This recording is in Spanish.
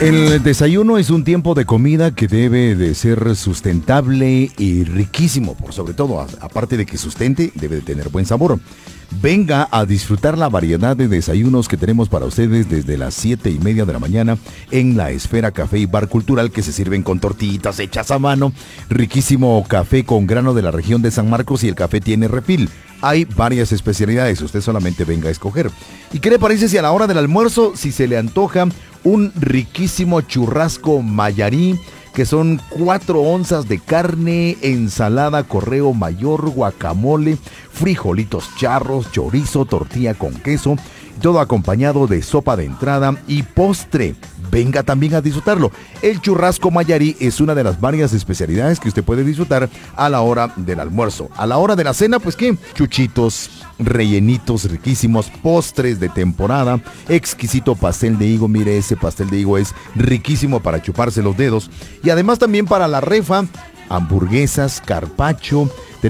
El desayuno es un tiempo de comida que debe de ser sustentable y riquísimo, por sobre todo, aparte de que sustente, debe de tener buen sabor. Venga a disfrutar la variedad de desayunos que tenemos para ustedes desde las 7:30 de la mañana en la Esfera Café y Bar Cultural, que se sirven con tortitas hechas a mano, riquísimo café con grano de la región de San Marcos y el café tiene refil. Hay varias especialidades, usted solamente venga a escoger. ¿Y qué le parece si a la hora del almuerzo, si se le antoja un riquísimo churrasco mayarí, que son 4 onzas de carne, ensalada Correo Mayor, guacamole, frijolitos charros, chorizo, tortilla con queso, todo acompañado de sopa de entrada y postre? Venga también a disfrutarlo. El churrasco mayarí es una de las varias especialidades que usted puede disfrutar a la hora del almuerzo. A la hora de la cena, pues ¿qué? Chuchitos, rellenitos riquísimos, postres de temporada, exquisito pastel de higo. Mire, ese pastel de higo es riquísimo para chuparse los dedos. Y además también para la refa, hamburguesas, carpaccio,